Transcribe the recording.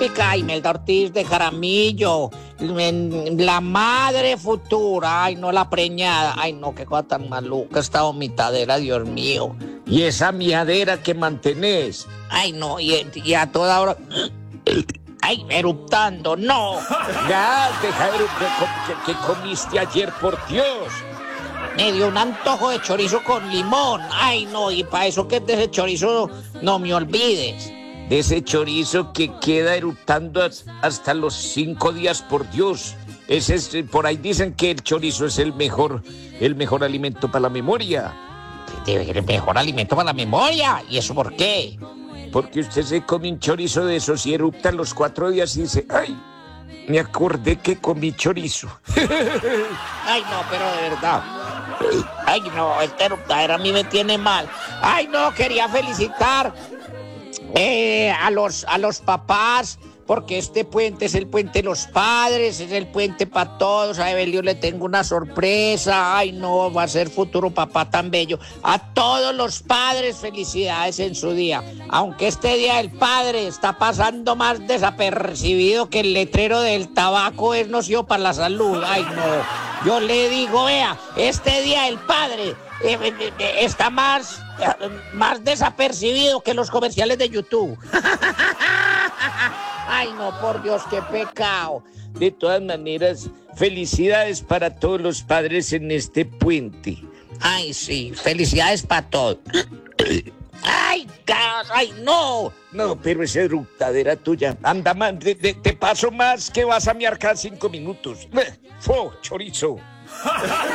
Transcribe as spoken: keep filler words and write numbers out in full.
Pica, Imelda Ortiz de Jaramillo, la madre futura, ay no, la preñada, ay no, qué cosa tan maluca esta vomitadera, Dios mío. Y esa miadera que mantenés. Ay no, y, y a toda hora, ay, eruptando, no. Ya, deja de que, que comiste ayer, por Dios. Me dio un antojo de chorizo con limón, ay no, y para eso que es de ese chorizo, no me olvides. De ese chorizo que queda eruptando hasta los cinco días, por Dios. Ese es, por ahí dicen que el chorizo es el mejor, el mejor alimento para la memoria. ¿El mejor alimento para la memoria? ¿Y eso por qué? Porque usted se come un chorizo de esos y erupta los cuatro días y dice, ay, me acordé que comí chorizo. Ay no, pero de verdad. Ay no, esta eruptadera a mí me tiene mal. Ay no, quería felicitar Eh, a los a los papás, porque este puente es el puente de los padres, es el puente para todos. A Evelio le tengo una sorpresa, ay no, va a ser futuro papá tan bello. A todos los padres, felicidades en su día, aunque este día del padre está pasando más desapercibido que el letrero del tabaco es nocivo para la salud, ay no, yo le digo, vea, este día del padre eh, eh, eh, está más... más desapercibido que los comerciales de YouTube. Ay, no, por Dios, qué pecado. De todas maneras, felicidades para todos los padres en este puente. Ay, sí, felicidades para todos. Ay, gas, ay, no. No, pero esa eructadera tuya. Anda, man, te, te, te paso más que vas a miar cada cinco minutos. ¡Fo, chorizo!